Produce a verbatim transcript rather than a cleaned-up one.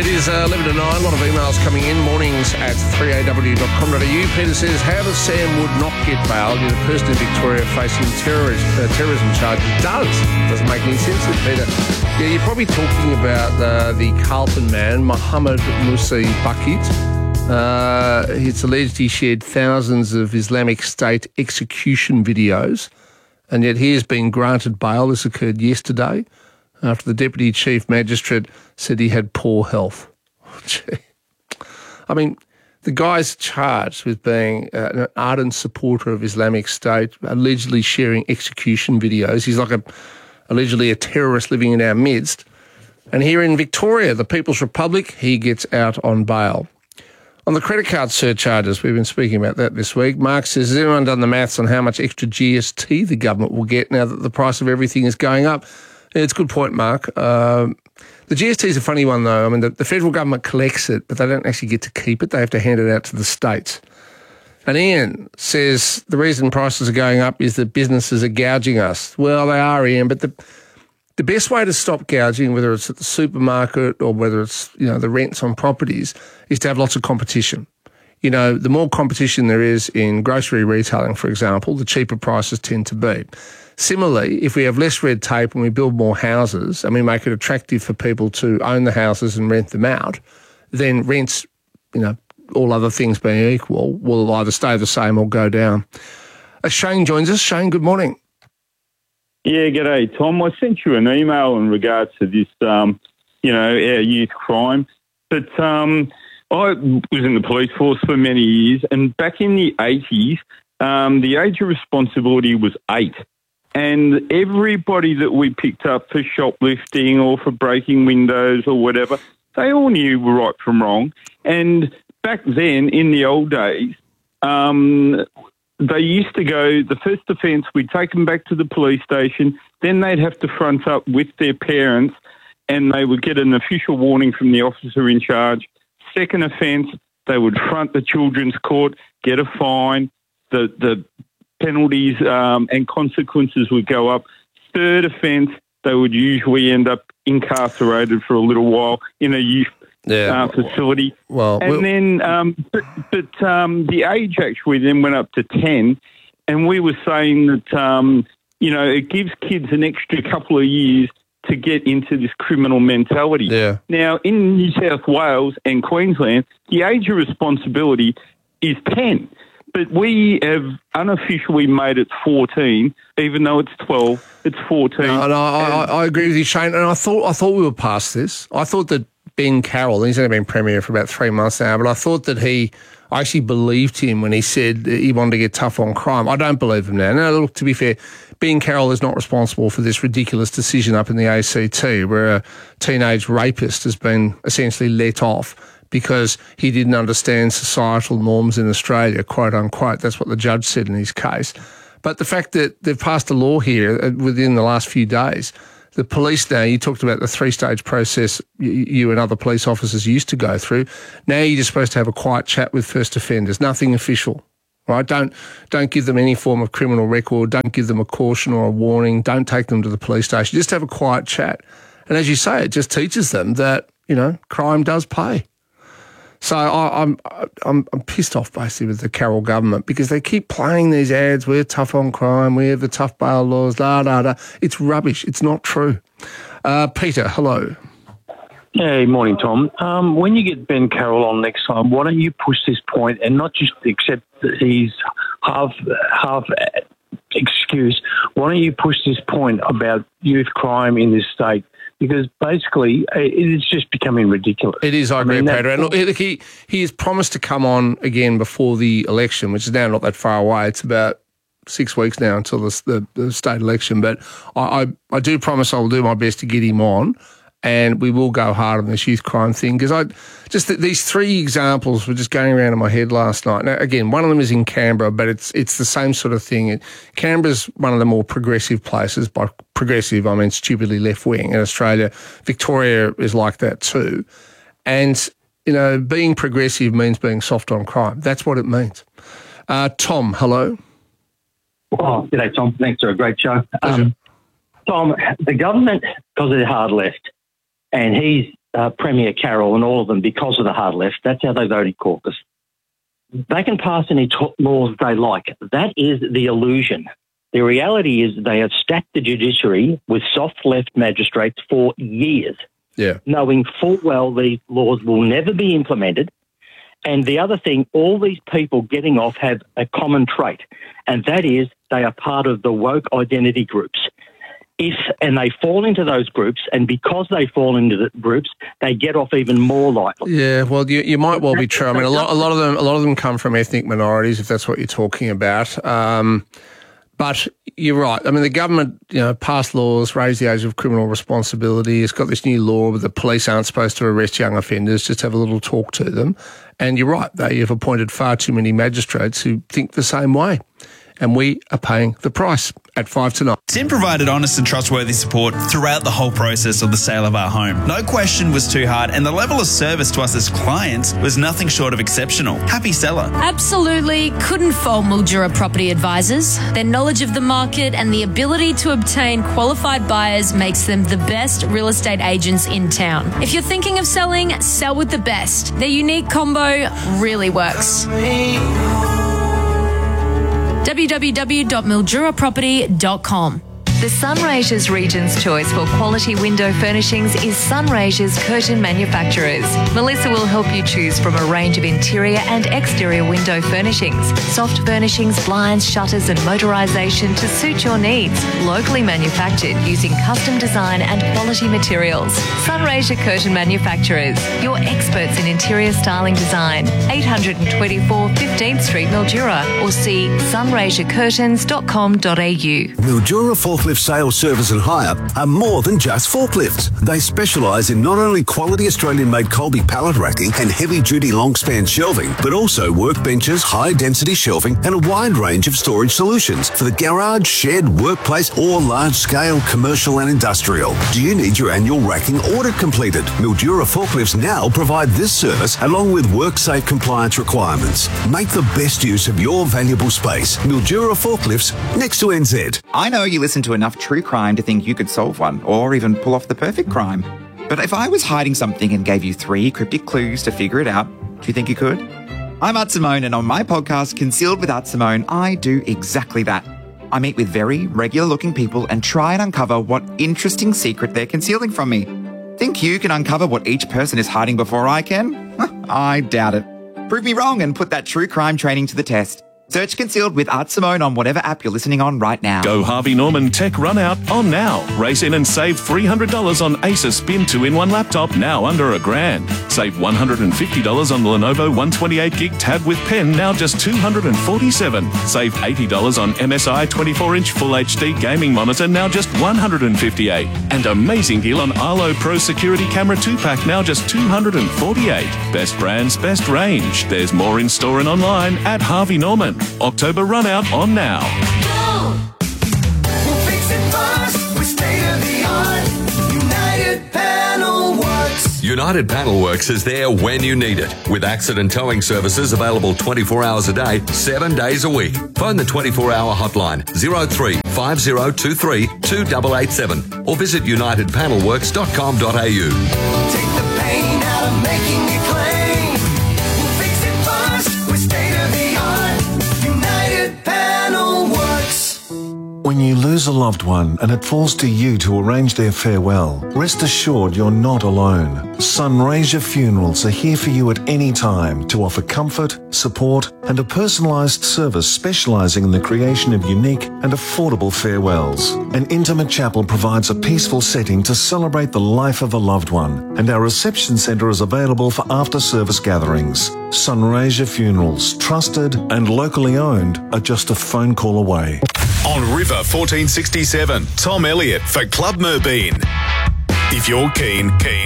It is uh, eleven to nine, a lot of emails coming in, mornings at three a w dot com dot a u. Peter says, how does Sam Wood not get bail? You're the person in Victoria facing terrorist, uh, terrorism charges. It does. Doesn't make any sense, Peter. Yeah, you're probably talking about uh, the Carlton man, Mohammed Musi Bakit. Uh, it's alleged he shared thousands of Islamic State execution videos, and yet he has been granted bail. This occurred yesterday, after the Deputy Chief Magistrate said he had poor health. Gee. I mean, the guy's charged with being uh, an ardent supporter of Islamic State, allegedly sharing execution videos. He's like a allegedly a terrorist living in our midst. And here in Victoria, the People's Republic, he gets out on bail. On the credit card surcharges, we've been speaking about that this week. Mark says, has anyone done the maths on how much extra G S T the government will get now that the price of everything is going up? Yeah, it's a good point, Mark. Uh, the G S T is a funny one, though. I mean, the, the federal government collects it, but they don't actually get to keep it. They have to hand it out to the states. And Ian says the reason prices are going up is that businesses are gouging us. Well, they are, Ian, but the the best way to stop gouging, whether it's at the supermarket or whether it's, you know, the rents on properties, is to have lots of competition. You know, the more competition there is in grocery retailing, for example, the cheaper prices tend to be. Similarly, if we have less red tape and we build more houses and we make it attractive for people to own the houses and rent them out, then rents, you know, all other things being equal, will either stay the same or go down. Uh, Shane joins us. Shane, good morning. Yeah, g'day, Tom. I sent you an email in regards to this, um, you know, our youth crime. But um, I was in the police force for many years, and back in the eighties, um, the age of responsibility was eight. And everybody that we picked up for shoplifting or for breaking windows or whatever, they all knew right from wrong. And back then, in the old days, um, they used to go, the first offence, we'd take them back to the police station, then they'd have to front up with their parents and they would get an official warning from the officer in charge. Second offence, they would front the children's court, get a fine, the the penalties um, and consequences would go up. Third offence, they would usually end up incarcerated for a little while in a youth yeah. uh, facility. Well, and we'll... then, um, but, but um, the age actually then went up to ten, and we were saying that, um, you know, it gives kids an extra couple of years to get into this criminal mentality. Yeah. Now, in New South Wales and Queensland, the age of responsibility is ten. But we have unofficially made it fourteen, even though it's twelve. It's fourteen. No, no, I, I agree with you, Shane. And I thought I thought we were past this. I thought that Ben Carroll, he's only been Premier for about three months now, but I thought that he, I actually believed him when he said he wanted to get tough on crime. I don't believe him now. Now, look, to be fair, Ben Carroll is not responsible for this ridiculous decision up in the A C T where a teenage rapist has been essentially let off because he didn't understand societal norms in Australia, quote unquote. That's what the judge said in his case. But the fact that they've passed a law here within the last few days, the police now, you talked about the three-stage process you and other police officers used to go through. Now you're just supposed to have a quiet chat with first offenders, nothing official, right? Don't don't give them any form of criminal record. Don't give them a caution or a warning. Don't take them to the police station. Just have a quiet chat. And as you say, it just teaches them that, you know, crime does pay. So I, I'm I'm I'm pissed off basically with the Carroll government because they keep playing these ads. We're tough on crime. We have the tough bail laws. Da da da. It's rubbish. It's not true. Uh, Peter, hello. Hey, morning, Tom. Um, when you get Ben Carroll on next time, why don't you push this point and not just accept that he's half half excuse? Why don't you push this point about youth crime in this state? Because basically, it's just becoming ridiculous. It is, I agree, I mean, Peter. And look, he, he has promised to come on again before the election, which is now not that far away. It's about six weeks now until the, the, the state election. But I, I, I do promise I will do my best to get him on, and we will go hard on this youth crime thing. Because I just th- these three examples were just going around in my head last night. Now, again, one of them is in Canberra, but it's it's the same sort of thing. It, Canberra's one of the more progressive places. By progressive, I mean stupidly left-wing. In Australia, Victoria is like that too. And, you know, being progressive means being soft on crime. That's what it means. Uh, Tom, hello. Oh, g'day, Tom. Thanks for a great show. Um, Tom, the government, because they're hard left, and he's uh, Premier Carroll and all of them because of the hard left. That's how they vote in caucus. They can pass any t- laws they like. That is the illusion. The reality is they have stacked the judiciary with soft left magistrates for years, Yeah. knowing full well these laws will never be implemented. And the other thing, all these people getting off have a common trait, and that is they are part of the woke identity groups. If and they fall into those groups, and because they fall into the groups, they get off even more lightly. Yeah, well, you, you might well be true. I mean, a lot, a lot of them, a lot of them come from ethnic minorities, if that's what you're talking about. Um, but you're right. I mean, the government, you know, passed laws, raised the age of criminal responsibility. It's got this new law where the police aren't supposed to arrest young offenders. Just have a little talk to them. And you're right. They have appointed far too many magistrates who think the same way. And we are paying the price at five to nine. Sin provided honest and trustworthy support throughout the whole process of the sale of our home. No question was too hard, and the level of service to us as clients was nothing short of exceptional. Happy seller. Absolutely couldn't fault Mildura Property Advisors. Their knowledge of the market and the ability to obtain qualified buyers makes them the best real estate agents in town. If you're thinking of selling, sell with the best. Their unique combo really works. w w w dot mildura property dot com. The Sunraysia's Region's choice for quality window furnishings is Sunraysia's Curtain Manufacturers. Melissa will help you choose from a range of interior and exterior window furnishings, soft furnishings, blinds, shutters and motorisation to suit your needs. Locally manufactured using custom design and quality materials. Sunraysia Curtain Manufacturers, your experts in interior styling design. eight twenty-four fifteenth Street, Mildura, or see sunraysia curtains dot com dot a u. Mildura Forklift Sales, Service and Hire are more than just forklifts. They specialise in not only quality Australian-made Colby pallet racking and heavy-duty long-span shelving, but also workbenches, high-density shelving and a wide range of storage solutions for the garage, shed, workplace or large-scale commercial and industrial. Do you need your annual racking audit completed? Mildura Forklifts now provide this service along with WorkSafe compliance requirements. Make the best use of your valuable space. Mildura Forklifts, next to N Z. I know you listen to enough true crime to think you could solve one, or even pull off the perfect crime. But if I was hiding something and gave you three cryptic clues to figure it out, do you think you could? I'm Art Simone, and on my podcast, Concealed with Art Simone, I do exactly that. I meet with very regular-looking people and try and uncover what interesting secret they're concealing from me. Think you can uncover what each person is hiding before I can? I doubt it. Prove me wrong and put that true crime training to the test. Search Concealed with Art Simone on whatever app you're listening on right now. Go Harvey Norman Tech Run Out on now. Race in and save three hundred dollars on Acer Spin two in one laptop, now under a grand. Save one hundred fifty dollars on the Lenovo one twenty-eight gig tab with pen, now just two hundred forty-seven dollars. Save eighty dollars on M S I twenty-four inch Full H D gaming monitor, now just one hundred fifty-eight dollars. And amazing deal on Arlo Pro Security Camera two pack, now just two hundred forty-eight dollars. Best brands, best range. There's more in store and online at Harvey Norman. October Run Out on now. Go! We'll fix it fast with state-of-the-art United Panel Works. United Panel Works is there when you need it, with accident towing services available twenty-four hours a day, seven days a week. Phone the twenty-four hour hotline zero three five zero two three two eight eight seven or visit united panel works dot com dot a u. Take the pain out of making a claim. We'll fix it fast with state-of-the-art United Panel Works. When you lose a loved one and it falls to you to arrange their farewell, rest assured you're not alone. Sunraysia Funerals are here for you at any time to offer comfort, support and a personalised service specialising in the creation of unique and affordable farewells. An intimate chapel provides a peaceful setting to celebrate the life of a loved one, and our reception centre is available for after-service gatherings. Sunraysia Funerals, trusted and locally owned, are just a phone call away. On River fourteen sixty-seven, Tom Elliott for Club Merbeen. If you're keen, keen.